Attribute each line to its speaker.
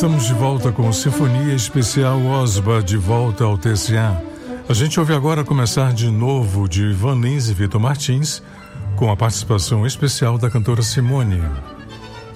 Speaker 1: Estamos de volta com Sinfonia Especial Osba, de volta ao TCA. A gente ouve agora Começar de Novo, de Ivan Lins e Vitor Martins, com a participação especial da cantora Simone.